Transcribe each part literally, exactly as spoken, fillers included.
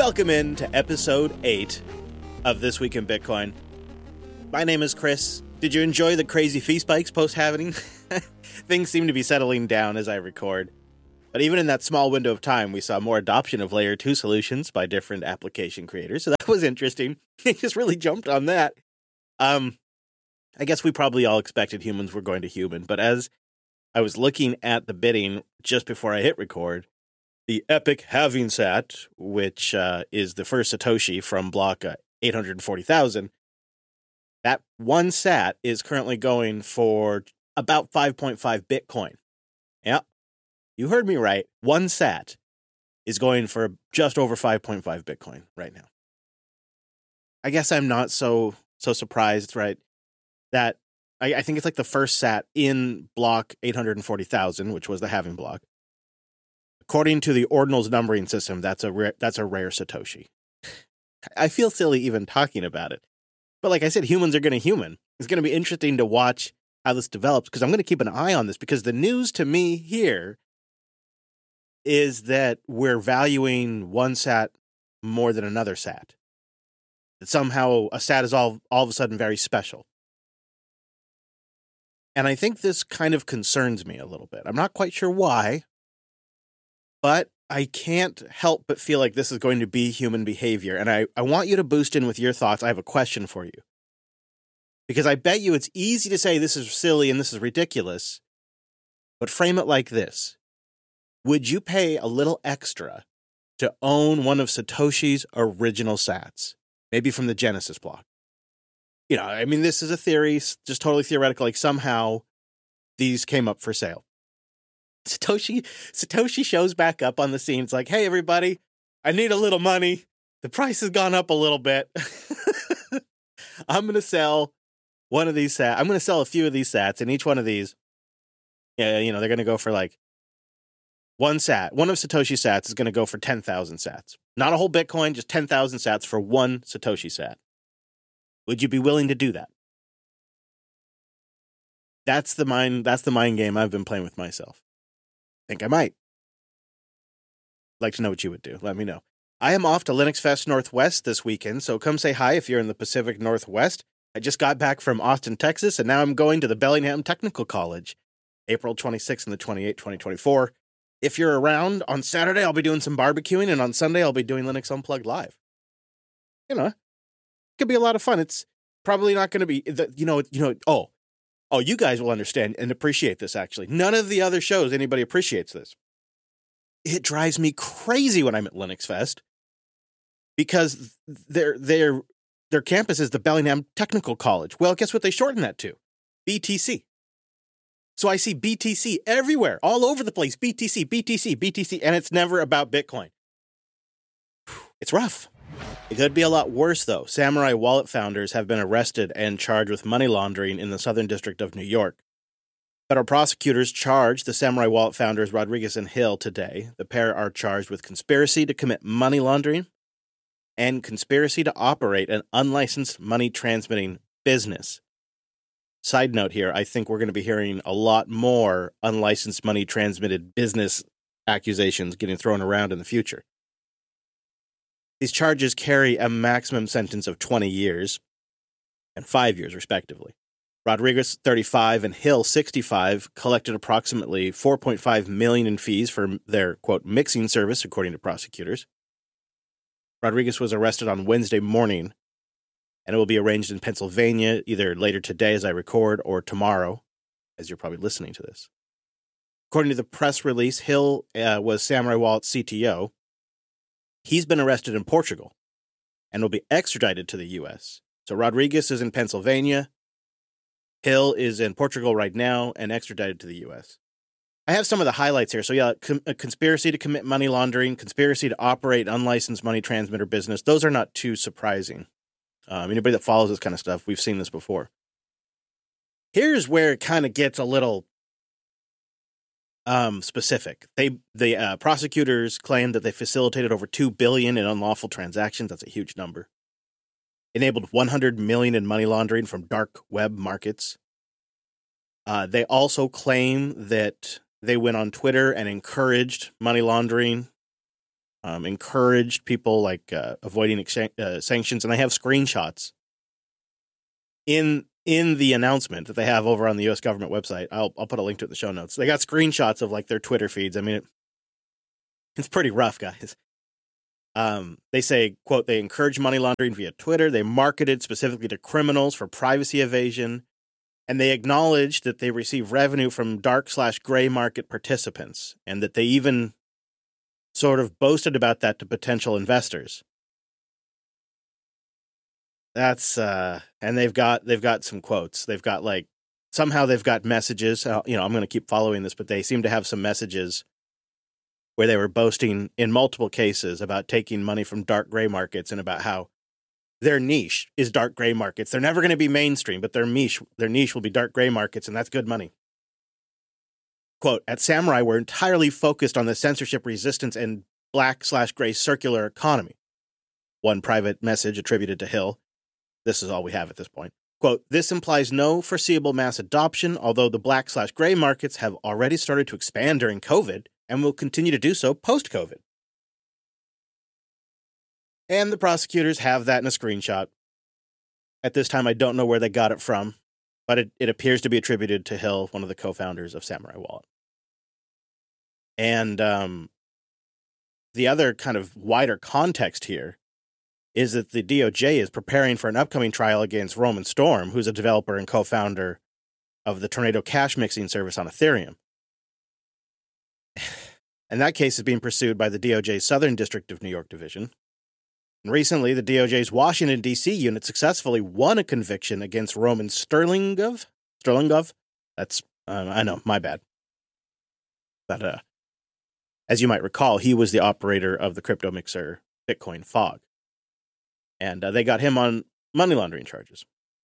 Welcome in to episode eight of This Week in Bitcoin. My name is Chris. Did you enjoy the crazy fee spikes post-halving? Things seem to be settling down as I record. But even in that small window of time, we saw more adoption of Layer two solutions by different application creators. So that was interesting. I just really jumped on that. Um, I guess we probably all expected humans were going to human. But as I was looking at the bidding just before I hit record, the Epic Halving Sat, which uh, is the first Satoshi from block uh, eight hundred forty thousand, that one sat is currently going for about five point five Bitcoin. Yeah, you heard me right. One sat is going for just over five point five Bitcoin right now. I guess I'm not so so surprised, right? That I, I think it's like the first sat in block eight hundred forty thousand, which was the halving block. According to the Ordinals numbering system, that's a rare, that's a rare Satoshi. I feel silly even talking about it. But like I said, humans are going to human. It's going to be interesting to watch how this develops because I'm going to keep an eye on this because the news to me here is that we're valuing one sat more than another sat. That somehow a sat is all, all of a sudden very special. And I think this kind of concerns me a little bit. I'm not quite sure why. But I can't help but feel like this is going to be human behavior. And I, I want you to boost in with your thoughts. I have a question for you. Because I bet you it's easy to say this is silly and this is ridiculous. But frame it like this. Would you pay a little extra to own one of Satoshi's original sats? Maybe from the Genesis block. You know, I mean, this is a theory, just totally theoretical. Like somehow these came up for sale. Satoshi Satoshi shows back up on the scene. It's like, hey, everybody, I need a little money. The price has gone up a little bit. I'm going to sell one of these sats. I'm going to sell a few of these sats, and each one of these, yeah, you know, they're going to go for like one sat. One of Satoshi's sats is going to go for ten thousand sats. Not a whole Bitcoin, just ten thousand sats for one Satoshi sat. Would you be willing to do that? That's the mind, that's the mind game I've been playing with myself. Think I might. Like to know what you would do. Let me know. I am off to Linux Fest Northwest this weekend, so come say hi if you're in the Pacific Northwest. I just got back from Austin, Texas, and now I'm going to the Bellingham Technical College, April twenty-sixth and the twenty-eighth, twenty twenty-four. If you're around on Saturday, I'll be doing some barbecuing, and on Sunday, I'll be doing Linux Unplugged Live. You know, it could be a lot of fun. It's probably not going to be, you know, you know, oh, Oh, you guys will understand and appreciate this, actually. None of the other shows, anybody appreciates this. It drives me crazy when I'm at Linux Fest because their their their campus is the Bellingham Technical College. Well, guess what they shorten that to? B T C. So I see B T C everywhere, all over the place. B T C, B T C, B T C, and it's never about Bitcoin. It's rough. It could be a lot worse, though. Samurai Wallet founders have been arrested and charged with money laundering in the Southern District of New York. Federal prosecutors charged the Samurai Wallet founders Rodriguez and Hill today. The pair are charged with conspiracy to commit money laundering and conspiracy to operate an unlicensed money transmitting business. Side note here, I think we're going to be hearing a lot more unlicensed money transmitted business accusations getting thrown around in the future. These charges carry a maximum sentence of twenty years and five years, respectively. Rodriguez, thirty-five, and Hill, sixty-five, collected approximately four point five million dollars in fees for their, quote, mixing service, according to prosecutors. Rodriguez was arrested on Wednesday morning, and it will be arraigned in Pennsylvania either later today as I record or tomorrow, as you're probably listening to this. According to the press release, Hill uh, was Samurai Wallet's C T O. He's been arrested in Portugal and will be extradited to the U S. So Rodriguez is in Pennsylvania. Hill is in Portugal right now and extradited to the U S. I have some of the highlights here. So yeah, com- a conspiracy to commit money laundering, conspiracy to operate unlicensed money transmitter business. Those are not too surprising. Um, anybody that follows this kind of stuff, we've seen this before. Here's where it kind of gets a little um, specific. They, the uh, prosecutors claimed that they facilitated over two billion dollars in unlawful transactions. That's a huge number. Enabled one hundred million dollars in money laundering from dark web markets. Uh, they also claim that they went on Twitter and encouraged money laundering um, encouraged people like uh, avoiding ex- uh, sanctions, and they have screenshots in in the announcement that they have over on the U S government website. I'll I'll put a link to it in the show notes. They got screenshots of like their Twitter feeds. I mean, it, it's pretty rough, guys. Um, they say, quote, they encourage money laundering via Twitter. They marketed specifically to criminals for privacy evasion. And they acknowledge that they receive revenue from dark slash gray market participants, and that they even sort of boasted about that to potential investors. That's uh, and they've got they've got some quotes. They've got like somehow they've got messages. Uh, you know, I'm going to keep following this, but they seem to have some messages where they were boasting in multiple cases about taking money from dark gray markets and about how their niche is dark gray markets. They're never going to be mainstream, but their niche, their niche will be dark gray markets, and that's good money. Quote, at Samurai, we're entirely focused on the censorship resistance and black slash gray circular economy. One private message attributed to Hill. This is all we have at this point. Quote, this implies no foreseeable mass adoption, although the black slash gray markets have already started to expand during COVID and will continue to do so post-COVID. And the prosecutors have that in a screenshot. At this time, I don't know where they got it from, but it, it appears to be attributed to Hill, one of the co-founders of Samurai Wallet. And um, the other kind of wider context here is that the D O J is preparing for an upcoming trial against Roman Storm, who's a developer and co-founder of the Tornado cash mixing service on Ethereum. And that case is being pursued by the D O J's Southern District of New York Division. And recently, the D O J's Washington, D C unit successfully won a conviction against Roman Sterlingov. Sterlingov? That's, uh, I know, my bad. But uh, as you might recall, he was the operator of the crypto mixer Bitcoin Fog. And uh, they got him on money laundering charges.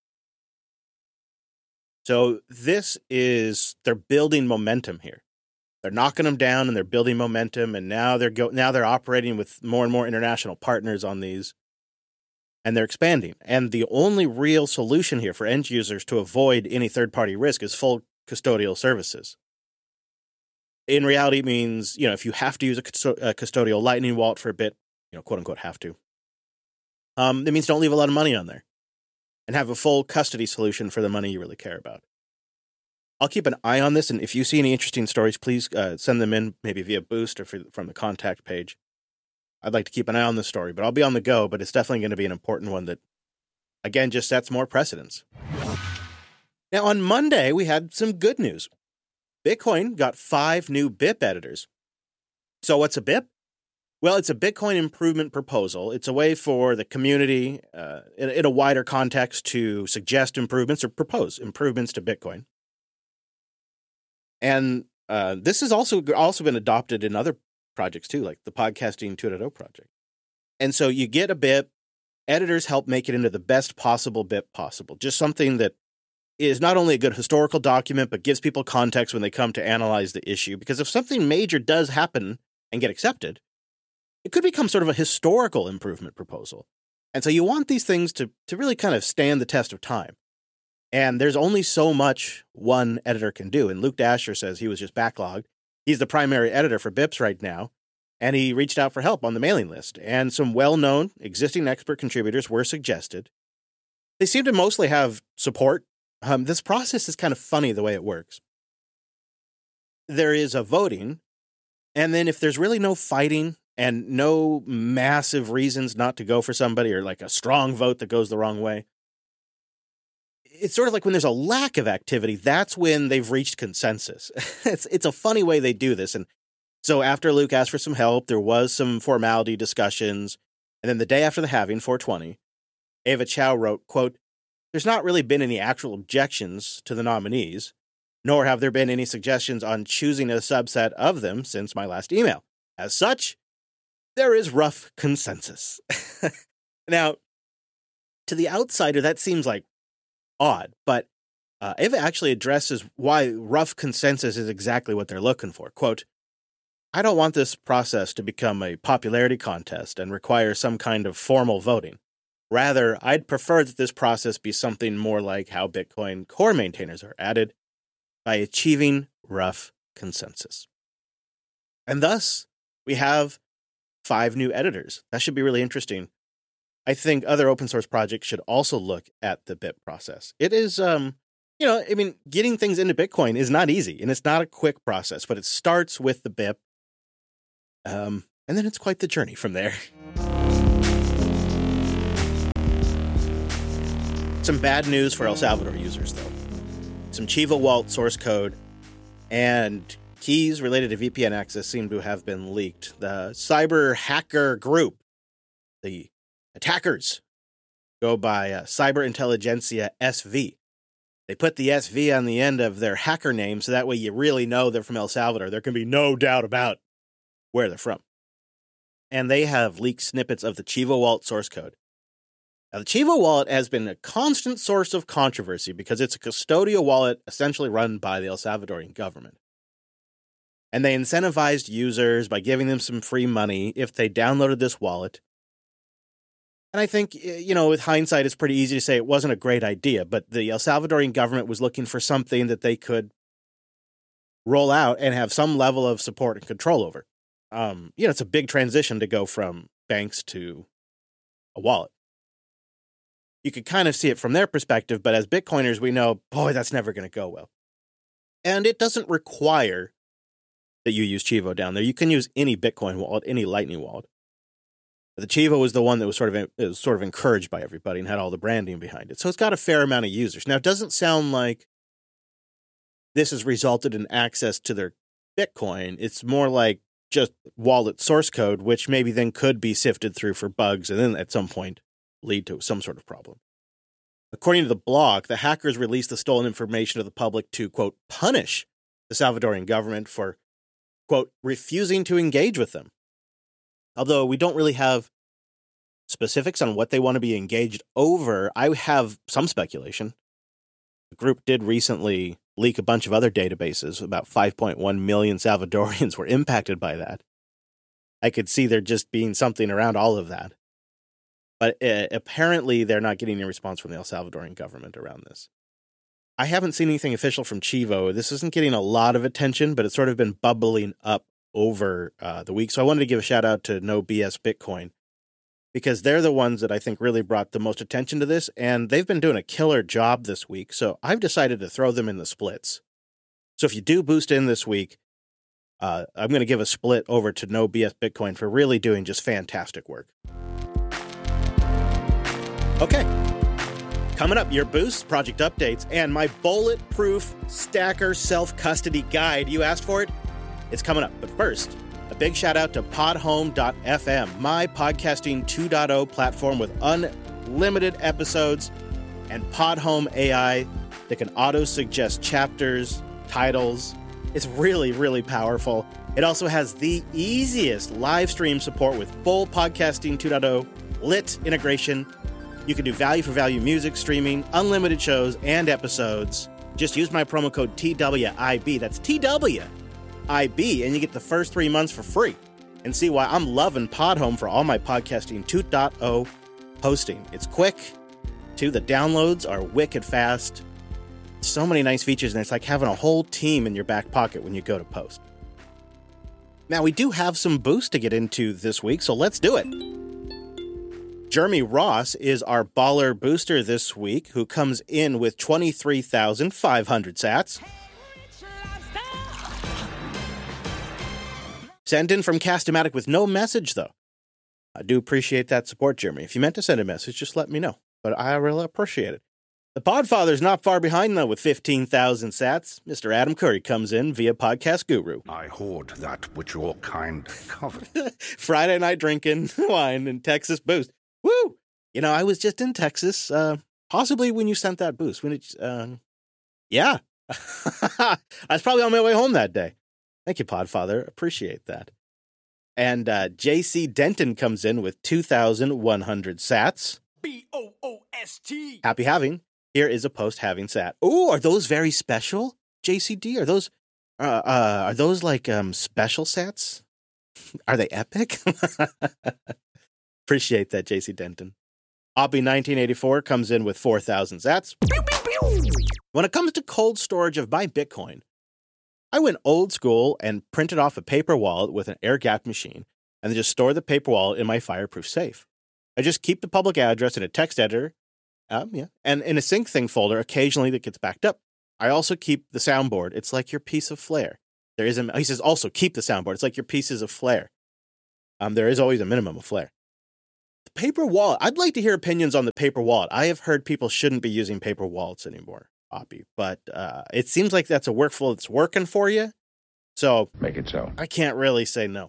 So this is, they're building momentum here. They're knocking them down and they're building momentum, and now they're go now they're operating with more and more international partners on these, and they're expanding. And the only real solution here for end users to avoid any third-party risk is full custodial services. In reality, it means, you know, if you have to use a, custo a custodial Lightning wallet for a bit, you know, quote unquote have to. Um, it means don't leave a lot of money on there, and have a full custody solution for the money you really care about. I'll keep an eye on this, and if you see any interesting stories, please uh, send them in, maybe via Boost or for, from the contact page. I'd like to keep an eye on this story, but I'll be on the go, but it's definitely going to be an important one that, again, just sets more precedents. Now, on Monday, we had some good news. Bitcoin got five new B I P editors. So what's a B I P? Well, it's a Bitcoin improvement proposal. It's a way for the community, uh, in, in a wider context, to suggest improvements or propose improvements to Bitcoin. And uh, this has also also been adopted in other projects too, like the Podcasting two point oh project. And so you get a B I P, editors help make it into the best possible B I P possible. Just something that is not only a good historical document, but gives people context when they come to analyze the issue. Because if something major does happen and get accepted, it could become sort of a historical improvement proposal. And so you want these things to, to really kind of stand the test of time. And there's only so much one editor can do. And Luke Dasher says he was just backlogged. He's the primary editor for B I Ps right now. And he reached out for help on the mailing list. And some well-known existing expert contributors were suggested. They seem to mostly have support. Um, this process is kind of funny the way it works. There is a voting. And then if there's really no fighting and no massive reasons not to go for somebody, or like a strong vote that goes the wrong way, it's sort of like when there's a lack of activity, that's when they've reached consensus. it's it's a funny way they do this. And so after Luke asked for some help, there was some formality discussions. And then the day after the halving, four twenty, Ava Chow wrote, quote, there's not really been any actual objections to the nominees, nor have there been any suggestions on choosing a subset of them since my last email. As such, there is rough consensus. Now, to the outsider, that seems like odd, but uh, Ava actually addresses why rough consensus is exactly what they're looking for. Quote, I don't want this process to become a popularity contest and require some kind of formal voting. Rather, I'd prefer that this process be something more like how Bitcoin core maintainers are added, by achieving rough consensus. And thus, we have five new editors. That should be really interesting. I think other open source projects should also look at the B I P process. It is, um, you know, I mean, getting things into Bitcoin is not easy, and it's not a quick process, but it starts with the B I P. Um, and then it's quite the journey from there. Some bad news for El Salvador users, though. Some Chivo Vault source code and keys related to V P N access seem to have been leaked. The cyber hacker group, the attackers, go by uh, Cyber Intelligentsia S V. They put the S V on the end of their hacker name, so that way you really know they're from El Salvador. There can be no doubt about where they're from. And they have leaked snippets of the Chivo Vault source code. Now, the Chivo wallet has been a constant source of controversy because it's a custodial wallet essentially run by the El Salvadorian government. And they incentivized users by giving them some free money if they downloaded this wallet. And I think, you know, with hindsight, it's pretty easy to say it wasn't a great idea, but the El Salvadorian government was looking for something that they could roll out and have some level of support and control over. Um, you know, it's a big transition to go from banks to a wallet. You could kind of see it from their perspective, but as Bitcoiners, we know, boy, that's never going to go well. And it doesn't require that you use Chivo down there. You can use any Bitcoin wallet, any Lightning wallet. But the Chivo was the one that was sort of it was sort of encouraged by everybody and had all the branding behind it. So it's got a fair amount of users. Now, it doesn't sound like this has resulted in access to their Bitcoin. It's more like just wallet source code, which maybe then could be sifted through for bugs and then at some point lead to some sort of problem. According to the blog, the hackers released the stolen information to the public to, quote, punish the Salvadorian government for, quote, refusing to engage with them. Although we don't really have specifics on what they want to be engaged over, I have some speculation. The group did recently leak a bunch of other databases. About five point one million Salvadorians were impacted by that. I could see there just being something around all of that. But uh, apparently they're not getting any response from the El Salvadorian government around this. I haven't seen anything official from Chivo. This isn't getting a lot of attention, but it's sort of been bubbling up over uh, the week. So I wanted to give a shout out to No B S Bitcoin because they're the ones that I think really brought the most attention to this. And they've been doing a killer job this week. So I've decided to throw them in the splits. So if you do boost in this week, uh, I'm going to give a split over to No B S Bitcoin for really doing just fantastic work. Okay, coming up, your boosts, project updates, and my bulletproof stacker self-custody guide. You asked for it? It's coming up. But first, a big shout out to podhome dot f m, my podcasting two point oh platform with unlimited episodes and Podhome A I that can auto-suggest chapters, titles. It's really, really powerful. It also has the easiest live stream support with full podcasting two point oh lit integration. You can do value for value music, streaming, unlimited shows, and episodes. Just use my promo code T W I B. That's T W I B, and you get the first three months for free. And see why I'm loving Podhome for all my podcasting two point oh hosting. It's quick. Two, the downloads are wicked fast. So many nice features, and it's like having a whole team in your back pocket when you go to post. Now, we do have some boosts to get into this week, so let's do it. Jeremy Ross is our baller booster this week, who comes in with twenty-three thousand five hundred sats. Sent in from Castamatic with no message, though. I do appreciate that support, Jeremy. If you meant to send a message, just let me know. But I really appreciate it. The Podfather's not far behind, though, with fifteen thousand sats. Mister Adam Curry comes in via Podcast Guru. I hoard that which your kind covet. Friday night drinking wine and Texas boost. Woo! You know, I was just in Texas, uh, possibly when you sent that boost. When it, uh, yeah. I was probably on my way home that day. Thank you, Podfather. Appreciate that. And uh, J C Denton comes in with two thousand one hundred sats. B O O S T. Happy having. Here is a post-having sat. Oh, are those very special, J C D? Are those, uh, uh, are those like um, special sats? Are they epic? Appreciate that, J C Denton. Oppie nineteen eighty-four comes in with four thousand sats. When it comes to cold storage of my Bitcoin, I went old school and printed off a paper wallet with an air-gapped machine and then just store the paper wallet in my fireproof safe. I just keep the public address in a text editor, um, yeah, and in a sync thing folder occasionally that gets backed up. I also keep the soundboard. It's like your piece of flair. There is a, he says also keep the soundboard. It's like your pieces of flair. Um, there is always a minimum of flair. The paper wallet. I'd like to hear opinions on the paper wallet. I have heard people shouldn't be using paper wallets anymore, Oppie, but uh, it seems like that's a workflow that's working for you. So Make it so. I can't really say no.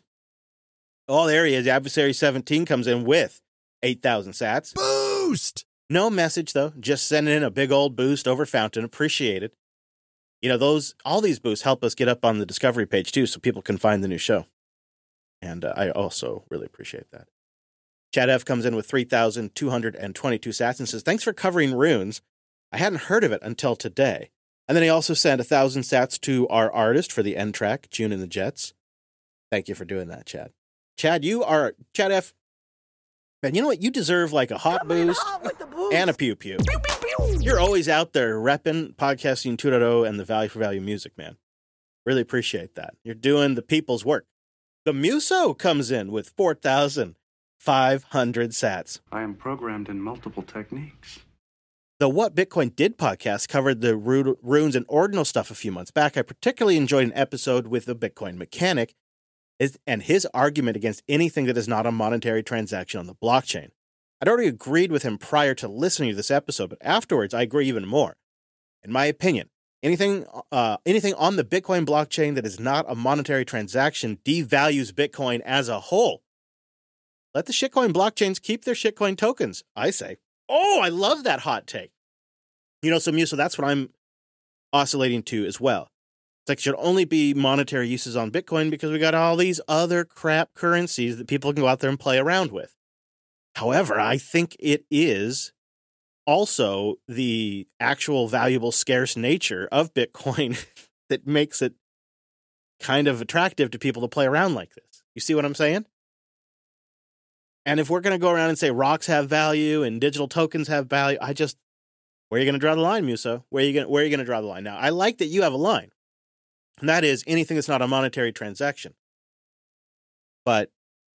Oh, there he is. Adversary seventeen comes in with eight thousand sats. Boost! No message, though. Just sending in a big old boost over Fountain. Appreciate it. You know, those all these boosts help us get up on the Discovery page, too, so people can find the new show. And uh, I also really appreciate that. Chad F. comes in with three thousand two hundred twenty-two sats and says, thanks for covering Runes. I hadn't heard of it until today. And then he also sent one thousand sats to our artist for the end track, June and the Jets. Thank you for doing that, Chad. Chad, you are... Chad F., man, you know what? You deserve like a hot boost, boost and a pew pew. Pew, pew, pew. You're always out there repping podcasting two point oh and the value for value music, man. Really appreciate that. You're doing the people's work. The Muso comes in with four thousand five hundred sats. I am programmed in multiple techniques. The What Bitcoin Did podcast covered the ru- runes and ordinal stuff a few months back. I particularly enjoyed an episode with the Bitcoin mechanic is, and his argument against anything that is not a monetary transaction on the blockchain. I'd already agreed with him prior to listening to this episode, but afterwards I agree even more. In my opinion, anything uh, anything on the Bitcoin blockchain that is not a monetary transaction devalues Bitcoin as a whole. Let the shitcoin blockchains keep their shitcoin tokens, I say. Oh, I love that hot take. You know, so Muso, that's what I'm oscillating to as well. It's like it should only be monetary uses on Bitcoin because we got all these other crap currencies that people can go out there and play around with. However, I think it is also the actual valuable, scarce nature of Bitcoin that makes it kind of attractive to people to play around like this. You see what I'm saying? And if we're going to go around and say rocks have value and digital tokens have value, I just, where are you going to draw the line, Muso? Where are you going? Where are you going to draw the line? Now, I like that you have a line, and that is anything that's not a monetary transaction. But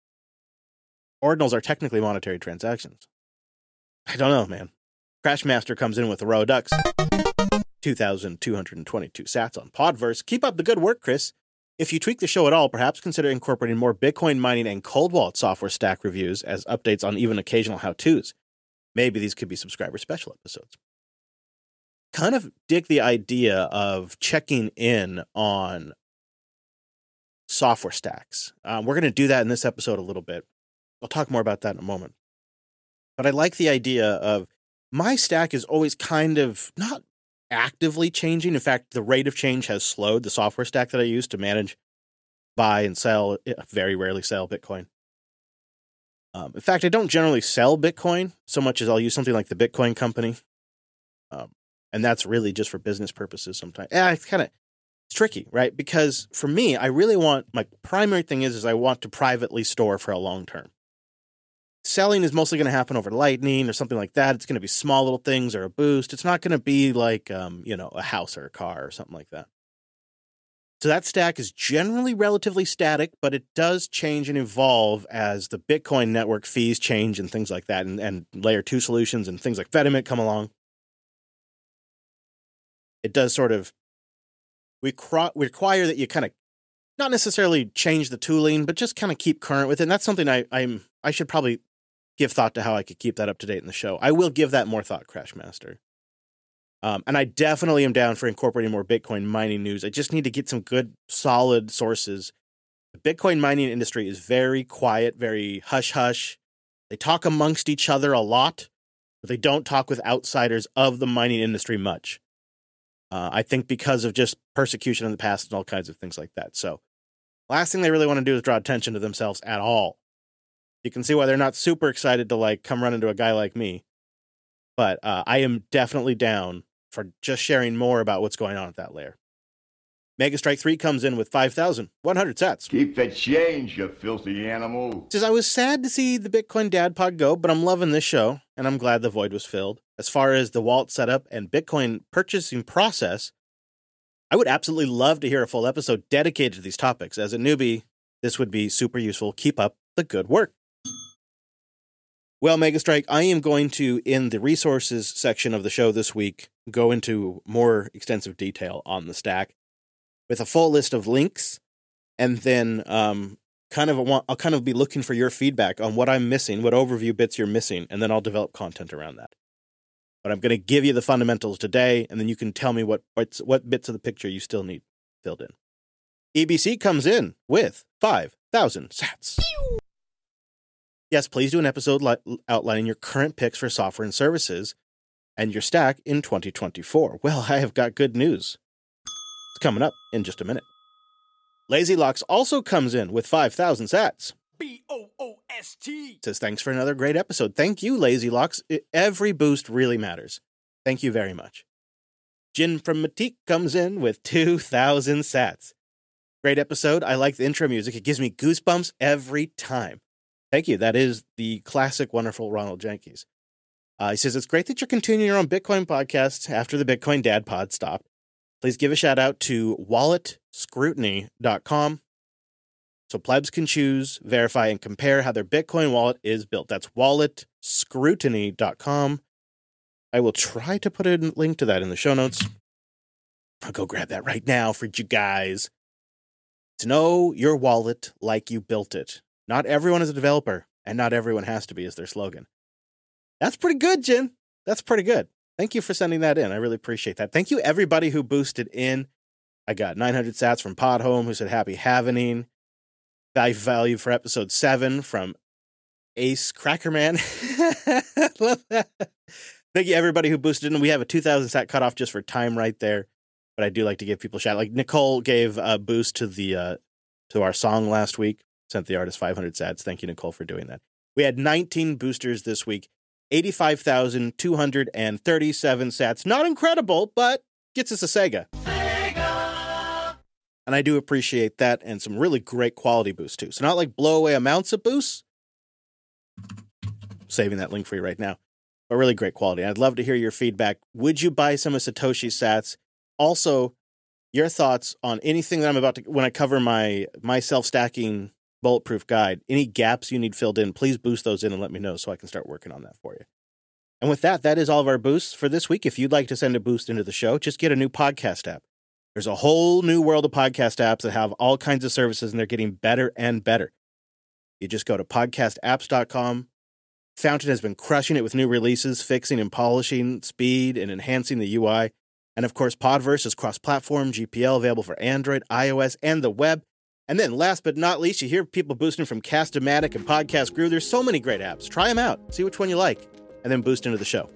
ordinals are technically monetary transactions. I don't know, man. Crashmaster comes in with the Rodux. two thousand two hundred twenty-two sats on Podverse. Keep up the good work, Chris. If you tweak the show at all, perhaps consider incorporating more Bitcoin mining and cold wallet software stack reviews as updates on even occasional how-tos. Maybe these could be subscriber special episodes. Kind of dig the idea of checking in on software stacks. Um, we're going to do that in this episode a little bit. I'll talk more about that in a moment. But I like the idea of my stack is always kind of not actively changing. In fact, the rate of change has slowed. The software stack that I use to manage, buy, and sell, very rarely sell Bitcoin. Um, in fact, I don't generally sell Bitcoin so much as I'll use something like the Bitcoin Company. Um, and that's really just for business purposes sometimes. Yeah, it's kind of it's tricky, right? Because for me, I really want, my primary thing is, is I want to privately store for a long term. Selling is mostly going to happen over Lightning or something like that. It's going to be small little things or a boost. It's not going to be like, um, you know, a house or a car or something like that. So that stack is generally relatively static, but it does change and evolve as the Bitcoin network fees change and things like that, and, and layer two solutions and things like Fedimint come along. It does sort of we cro- require that you kind of not necessarily change the tooling, but just kind of keep current with it. And that's something I, I'm I should probably give thought to how I could keep that up to date in the show. I will give that more thought, Crashmaster. Um, and I definitely am down for incorporating more Bitcoin mining news. I just need to get some good, solid sources. The Bitcoin mining industry is very quiet, very hush-hush. They talk amongst each other a lot, but they don't talk with outsiders of the mining industry much. Uh, I think because of just persecution in the past and all kinds of things like that. So last thing they really want to do is draw attention to themselves at all. You can see why they're not super excited to like come run into a guy like me. But uh, I am definitely down for just sharing more about what's going on at that layer. Mega Strike three comes in with five thousand one hundred sats. Keep the change, you filthy animal. Says, I was sad to see the Bitcoin Dad Pod go, but I'm loving this show, and I'm glad the void was filled. As far as the wallet setup and Bitcoin purchasing process, I would absolutely love to hear a full episode dedicated to these topics. As a newbie, this would be super useful. Keep up the good work. Well, Megastrike, I am going to, in the resources section of the show this week, go into more extensive detail on the stack with a full list of links, and then um, kind of a, I'll kind of be looking for your feedback on what I'm missing, what overview bits you're missing, and then I'll develop content around that. But I'm going to give you the fundamentals today, and then you can tell me what what, what bits of the picture you still need filled in. E B C comes in with five thousand sats. Yes, please do an episode li- outlining your current picks for software and services and your stack in twenty twenty-four. Well, I have got good news. It's coming up in just a minute. Lazy Locks also comes in with five thousand sats. B O O S T. Says, thanks for another great episode. Thank you, Lazy Locks. It, every boost really matters. Thank you very much. Jin from Matique comes in with two thousand sats. Great episode. I like the intro music. It gives me goosebumps every time. Thank you. That is the classic, wonderful Ronald Jenkins. Uh, he says, it's great that you're continuing your own Bitcoin podcast after the Bitcoin Dad Pod stopped. Please give a shout out to wallet scrutiny dot com so plebs can choose, verify, and compare how their Bitcoin wallet is built. That's wallet scrutiny dot com. I will try to put a link to that in the show notes. I'll go grab that right now for you guys. To know your wallet like you built it. Not everyone is a developer, and not everyone has to be, is their slogan. That's pretty good, Jin. That's pretty good. Thank you for sending that in. I really appreciate that. Thank you, everybody who boosted in. I got nine hundred sats from Podhome, who said happy havening. Value value for episode seven from Ace Crackerman. Love that. Thank you, everybody who boosted in. We have a two thousand sat cutoff just for time right there, but I do like to give people a shout. Like Nicole gave a boost to the uh, to our song last week. Sent the artist five hundred sats. Thank you, Nicole, for doing that. We had nineteen boosters this week. eighty-five thousand two hundred thirty-seven sats. Not incredible, but gets us a Sega. Sega! And I do appreciate that, and some really great quality boosts, too. So not like blow away amounts of boosts. Saving that link for you right now. But really great quality. I'd love to hear your feedback. Would you buy some of Satoshi's sats? Also, your thoughts on anything that I'm about to, when I cover my, my self-stacking bulletproof guide, any gaps you need filled in, please boost those in and let me know so I can start working on that for you. And with that, that is all of our boosts for this week. If you'd like to send a boost into the show, just get a new podcast app. There's a whole new world of podcast apps that have all kinds of services, and they're getting better and better. You just go to podcast apps dot com. Fountain has been crushing it with new releases, fixing and polishing speed and enhancing the U I. And of course, Podverse is cross-platform, G P L available for Android, iOS, and the web. And then last but not least, you hear people boosting from Cast-O-Matic and Podcast Grew. There's so many great apps. Try them out. See which one you like. And then boost into the show.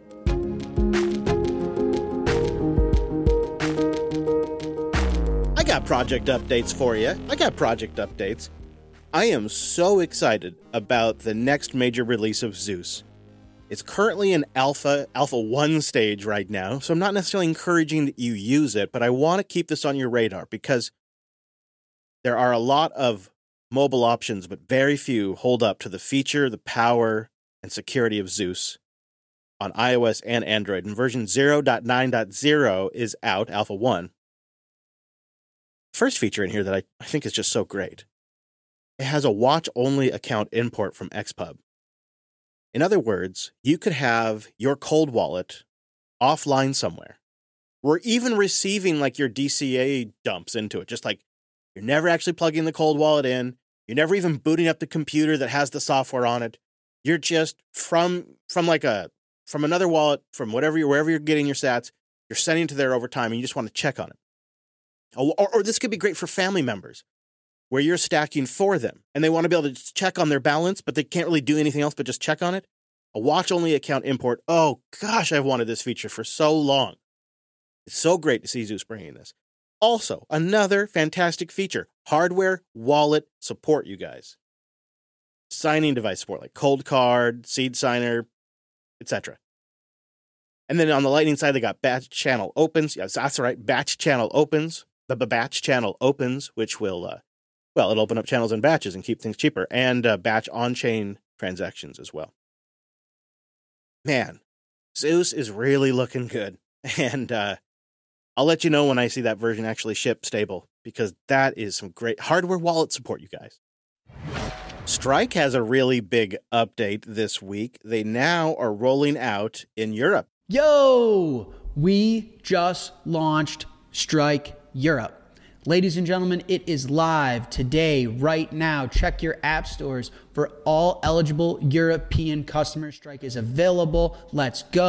I got project updates for you. I got project updates. I am so excited about the next major release of Zeus. It's currently in alpha, alpha one stage right now, so I'm not necessarily encouraging that you use it, but I want to keep this on your radar because there are a lot of mobile options, but very few hold up to the feature, the power, and security of Zeus on iOS and Android. And version zero point nine point zero is out, Alpha one. First feature in here that I, I think is just so great. It has a watch-only account import from X Pub. In other words, you could have your cold wallet offline somewhere, or even receiving like your D C A dumps into it, just like you're never actually plugging the cold wallet in. You're never even booting up the computer that has the software on it. You're just from from like a from another wallet, from whatever you're wherever you're getting your sats, you're sending it to there over time, and you just want to check on it. Or, or, or this could be great for family members, where you're stacking for them, and they want to be able to just check on their balance, but they can't really do anything else but just check on it. A watch-only account import. Oh gosh, I've wanted this feature for so long. It's so great to see Zeus bringing this. Also, another fantastic feature, hardware wallet support, you guys. Signing device support, like Cold Card, Seed Signer, et cetera. And then on the Lightning side, they got batch channel opens. Yes, that's right, batch channel opens. The batch channel opens, which will, uh, well, it'll open up channels in batches and keep things cheaper. And uh, batch on-chain transactions as well. Man, Zeus is really looking good. And, uh, I'll let you know when I see that version actually ship stable, because that is some great hardware wallet support, you guys. Strike has a really big update this week. They now are rolling out in Europe. Yo, we just launched Strike Europe. Ladies and gentlemen, it is live today, right now. Check your app stores for all eligible European customers. Strike is available. Let's go.